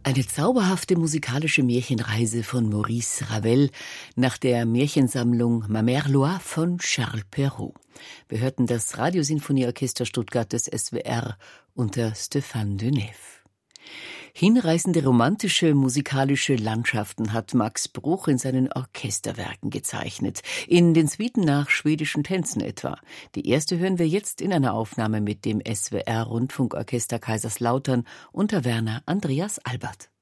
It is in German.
Eine zauberhafte musikalische Märchenreise von Maurice Ravel nach der Märchensammlung Ma Mère Loire von Charles Perrault. Wir hörten das Radiosinfonieorchester Stuttgart des SWR unter Stéphane Denève. Hinreißende romantische musikalische Landschaften hat Max Bruch in seinen Orchesterwerken gezeichnet, in den Suiten nach schwedischen Tänzen etwa. Die erste hören wir jetzt in einer Aufnahme mit dem SWR Rundfunkorchester Kaiserslautern unter Werner Andreas Albert.